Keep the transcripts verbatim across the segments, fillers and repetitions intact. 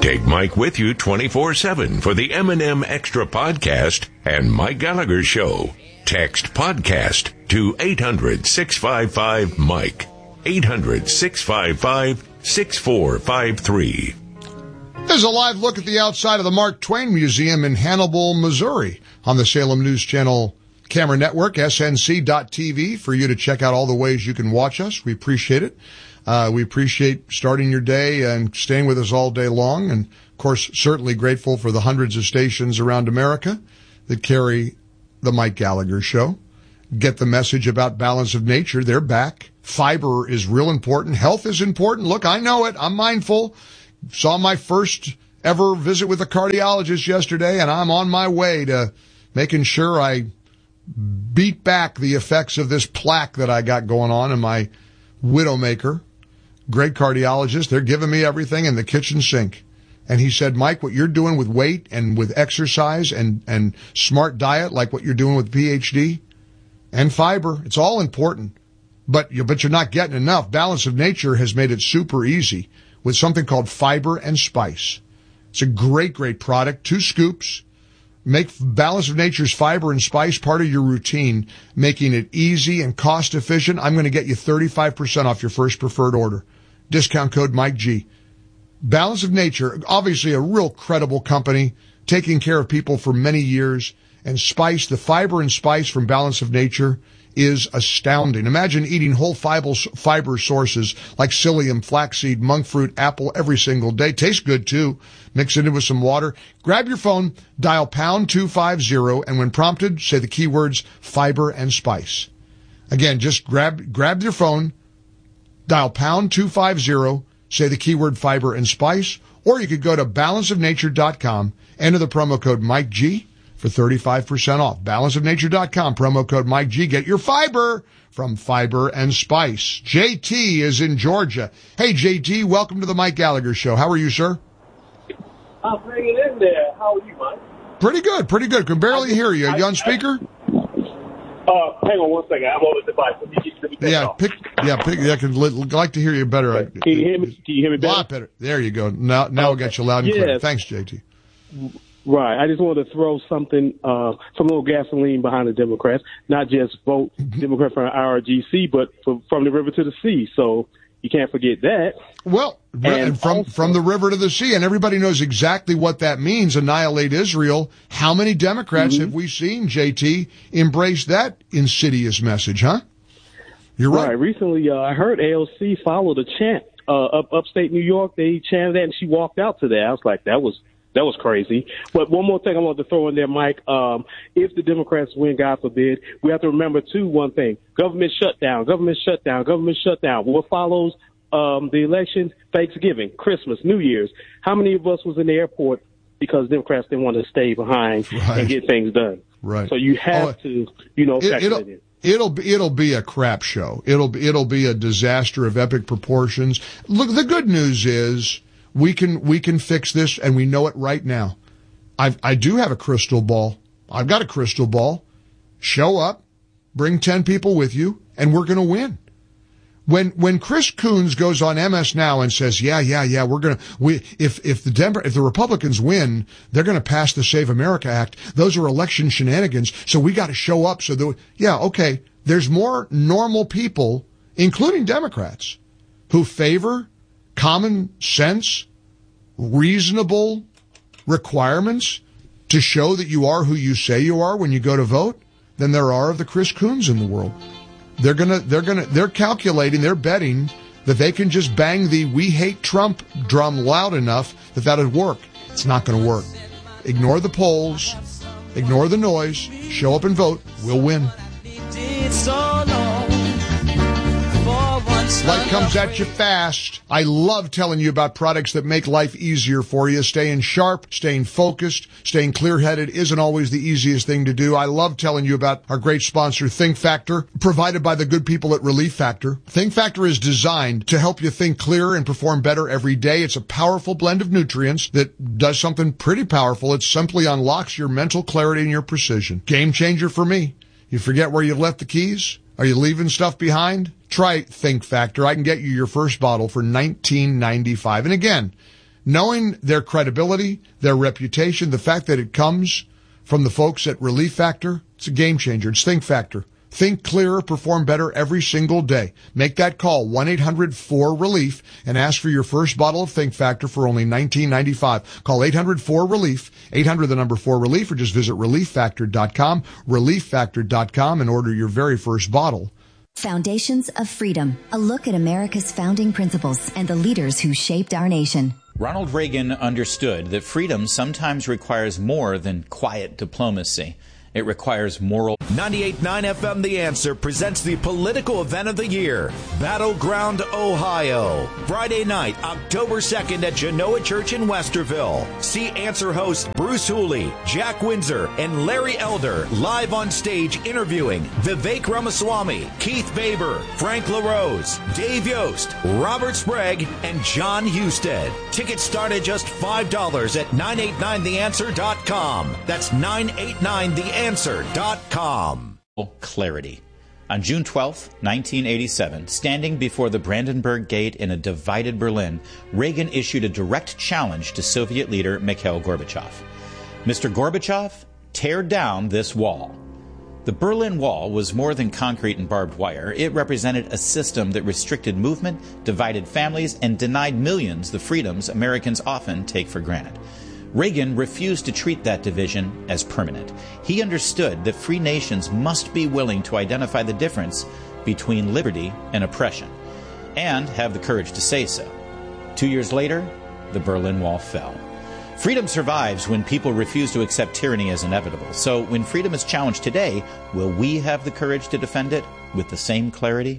Take Mike with you twenty-four seven for the M and M Extra Podcast and Mike Gallagher Show. Text podcast to eight hundred, six five five, Mike. eight hundred, six five five, six four five three. There's a live look at the outside of the Mark Twain Museum in Hannibal, Missouri on the Salem News Channel Camera Network, S N C dot T V, for you to check out all the ways you can watch us. We appreciate it. Uh, we appreciate starting your day and staying with us all day long. And, of course, certainly grateful for the hundreds of stations around America that carry the Mike Gallagher Show. Get the message about balance of nature. They're back. Fiber is real important. Health is important. Look, I know it. I'm mindful. Saw my first ever visit with a cardiologist yesterday, and I'm on my way to making sure I beat back the effects of this plaque that I got going on in my Widowmaker. Great cardiologist. They're giving me everything in the kitchen sink. And he said, Mike, what you're doing with weight and with exercise and, and smart diet, like what you're doing with P H D and fiber, it's all important. But, you, but you're not getting enough. Balance of Nature has made it super easy with something called Fiber and Spice. It's a great, great product. Two scoops. Make Balance of Nature's Fiber and Spice part of your routine, making it easy and cost efficient. I'm going to get you thirty-five percent off your first preferred order. Discount code Mike G. Balance of Nature, obviously a real credible company, taking care of people for many years. And Spice, the Fiber and Spice from Balance of Nature, is astounding. Imagine eating whole fiber, fiber sources like psyllium, flaxseed, monk fruit, apple every single day. Tastes good too. Mix it in with some water. Grab your phone, dial pound two fifty, and when prompted, say the keywords fiber and spice. Again, just grab, grab your phone, dial pound two fifty, say the keyword fiber and spice, or you could go to balance of nature dot com, enter the promo code Mike G for thirty-five percent off. balance of nature dot com, promo code Mike G. Get your fiber from Fiber and Spice. J T is in Georgia. Hey, J T, welcome to the Mike Gallagher Show. How are you, sir? I'm hanging in there. How are you, Mike? Pretty good, pretty good. Can barely I, hear you. Are you on speaker? I, uh, hang on one second. I'm over the device. Let me get let me take Yeah, off. pick, yeah, pick, yeah, I could li- like to hear you better. Can you hear me? Can you hear me better? A lot better. There you go. Now, now Okay. we got you loud and clear. Yes. Thanks, J T. Right. I just want to throw something, uh, some little gasoline behind the Democrats. Not just vote Democrat from I R G C, but from, from the river to the sea. So you can't forget that. Well, and, and from also, from the river to the sea, and everybody knows exactly what that means. Annihilate Israel. How many Democrats mm-hmm. have we seen, J T, embrace that insidious message? Huh? You're right. Right. Recently, uh, I heard A O C follow the chant uh, up upstate New York. They chanted that, and she walked out to that. I was like, that was. That was crazy. But one more thing I wanted to throw in there, Mike. Um, if the Democrats win, God forbid, we have to remember, too, one thing. Government shutdown, government shutdown, government shutdown. What follows um, the election? Thanksgiving, Christmas, New Year's. How many of us was in the airport because Democrats didn't want to stay behind right. and get things done? Right. So you have oh, to, you know, factor it, it in. It'll be, it'll be a crap show. It'll be, it'll be a disaster of epic proportions. Look, the good news is, We can, we can fix this, and we know it right now. I, I do have a crystal ball. I've got a crystal ball. Show up, bring ten people with you, and we're gonna win. When, when Chris Coons goes on M S Now and says, yeah, yeah, yeah, we're gonna, we, if, if the Denver, if the Republicans win, they're gonna pass the Save America Act. Those are election shenanigans, so we gotta show up so that, yeah, okay, there's more normal people, including Democrats, who favor common sense, reasonable requirements to show that you are who you say you are when you go to vote than there are of the Chris Coons in the world. They're gonna, they're gonna, they're calculating, they're betting that they can just bang the "we hate Trump" drum loud enough that that'll work. It's not gonna work. Ignore the polls, ignore the noise, show up and vote. We'll win. Life comes at you fast. I love telling you about products that make life easier for you. Staying sharp, staying focused, staying clear-headed isn't always the easiest thing to do. I love telling you about our great sponsor, Think Factor, provided by the good people at Relief Factor. Think Factor is designed to help you think clearer and perform better every day. It's a powerful blend of nutrients that does something pretty powerful. It simply unlocks your mental clarity and your precision. Game changer for me. You forget where you left the keys? Are you leaving stuff behind? Try Think Factor. I can get you your first bottle for nineteen ninety-five. And again, knowing their credibility, their reputation, the fact that it comes from the folks at Relief Factor, it's a game changer. It's Think Factor. Think clearer, perform better every single day. Make that call, one eight hundred four relief, and ask for your first bottle of Think Factor for only nineteen ninety-five. Call eight hundred four relief, eight hundred the number four relief, or just visit relief factor dot com, relief factor dot com, and order your very first bottle. Foundations of Freedom, a look at America's founding principles and the leaders who shaped our nation. Ronald Reagan understood that freedom sometimes requires more than quiet diplomacy. It requires moral. ninety-eight point nine F M The Answer presents the political event of the year, Battleground, Ohio. Friday night, October second at Genoa Church in Westerville. See Answer hosts Bruce Hooley, Jack Windsor, and Larry Elder live on stage interviewing Vivek Ramaswamy, Keith Baber, Frank LaRose, Dave Yost, Robert Sprague, and John Husted. Tickets start at just five dollars at nine eight nine the answer dot com. That's nine eight nine the answer dot com. Clarity. On June twelfth, nineteen eighty-seven, standing before the Brandenburg Gate in a divided Berlin, Reagan issued a direct challenge to Soviet leader Mikhail Gorbachev. Mister Gorbachev, tear down this wall. The Berlin Wall was more than concrete and barbed wire. It represented a system that restricted movement, divided families, and denied millions the freedoms Americans often take for granted. Reagan refused to treat that division as permanent. He understood that free nations must be willing to identify the difference between liberty and oppression, and have the courage to say so. Two years later, the Berlin Wall fell. Freedom survives when people refuse to accept tyranny as inevitable. So when freedom is challenged today, will we have the courage to defend it with the same clarity?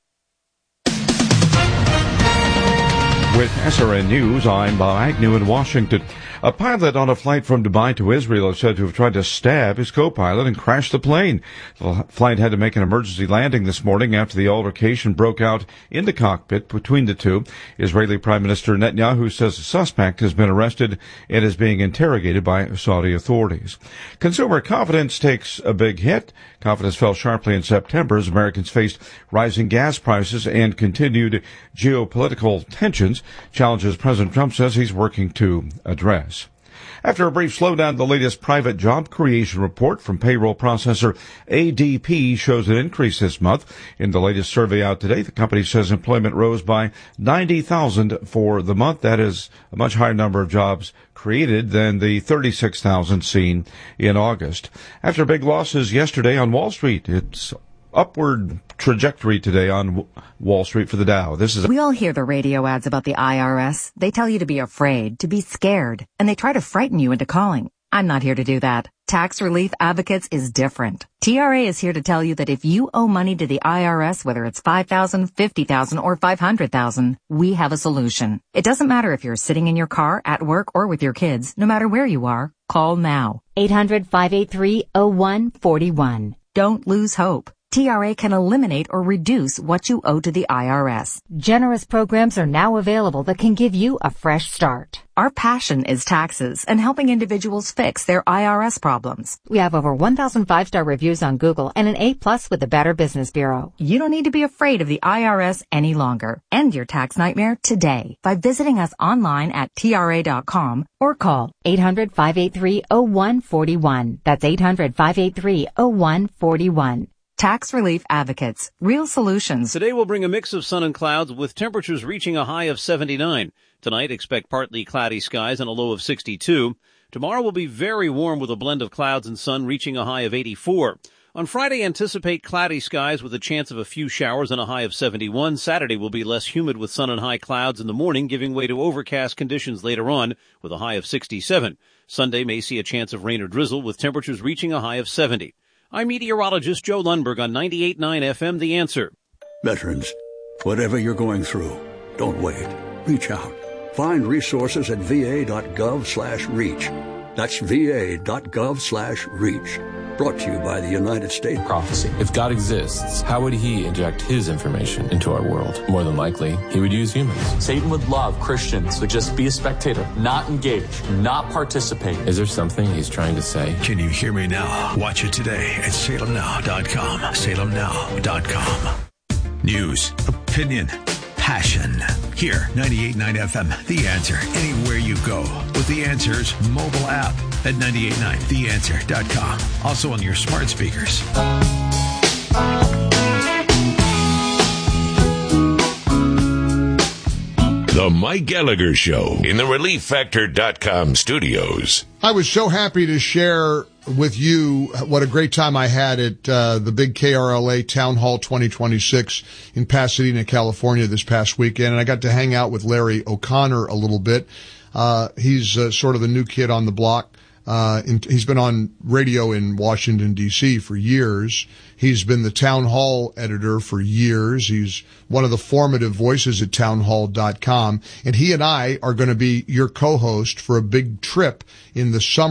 With S R N News, I'm Bob Agnew in Washington. A pilot on a flight from Dubai to Israel is said to have tried to stab his co-pilot and crash the plane. The flight had to make an emergency landing this morning after the altercation broke out in the cockpit between the two. Israeli Prime Minister Netanyahu says the suspect has been arrested and is being interrogated by Saudi authorities. Consumer confidence takes a big hit. Confidence fell sharply in September as Americans faced rising gas prices and continued geopolitical tensions, challenges President Trump says he's working to address. After a brief slowdown, the latest private job creation report from payroll processor A D P shows an increase this month. In the latest survey out today, the company says employment rose by ninety thousand for the month. That is a much higher number of jobs created than the thirty-six thousand seen in August. After big losses yesterday on Wall Street, it's upward trajectory today on Wall Street for the Dow. This is. We all hear the radio ads about the I R S. They tell you to be afraid, to be scared, and they try to frighten you into calling. I'm not here to do that. Tax Relief Advocates is different. T R A is here to tell you that if you owe money to the I R S, whether it's five thousand dollars, fifty thousand dollars, or five hundred thousand dollars, we have a solution. It doesn't matter if you're sitting in your car, at work, or with your kids. No matter where you are, call now. eight hundred, five eight three, oh one four one. Don't lose hope. T R A can eliminate or reduce what you owe to the I R S. Generous programs are now available that can give you a fresh start. Our passion is taxes and helping individuals fix their I R S problems. We have over one thousand five-star reviews on Google and an A plus with the Better Business Bureau. You don't need to be afraid of the I R S any longer. End your tax nightmare today by visiting us online at T R A dot com or call eight hundred, five eight three, oh one four one. That's eight hundred, five eight three, oh one four one. Tax Relief Advocates. Real solutions. Today we'll bring a mix of sun and clouds with temperatures reaching a high of seventy-nine. Tonight expect partly cloudy skies and a low of sixty-two. Tomorrow will be very warm with a blend of clouds and sun reaching a high of eighty-four. On Friday anticipate cloudy skies with a chance of a few showers and a high of seventy-one. Saturday will be less humid with sun and high clouds in the morning, giving way to overcast conditions later on with a high of sixty-seven. Sunday may see a chance of rain or drizzle with temperatures reaching a high of seventy. I'm meteorologist Joe Lundberg on ninety-eight point nine F M The Answer. Veterans, whatever you're going through, don't wait. Reach out. Find resources at va.gov slash reach. That's va.gov slash reach. Brought to you by the United States. Prophecy. If God exists, how would he inject his information into our world? More than likely, he would use humans. Satan would love Christians to just be a spectator, not engage, not participate. Is there something he's trying to say? Can you hear me now? Watch it today at salem now dot com. salem now dot com. News, opinion, passion. Here, ninety-eight point nine F M, The Answer, anywhere you go with The Answer's mobile app at nine eight nine the answer dot com. Also on your smart speakers. The Mike Gallagher Show in the relief factor dot com studios. I was so happy to share with you what a great time I had at uh, the big K R L A Town Hall twenty twenty-six in Pasadena, California this past weekend. And I got to hang out with Larry O'Connor a little bit. Uh, he's uh, sort of the new kid on the block. Uh, in, he's been on radio in Washington, D C for years. He's been the town hall editor for years. He's one of the formative voices at town hall dot com. And he and I are going to be your co-host for a big trip in the summer.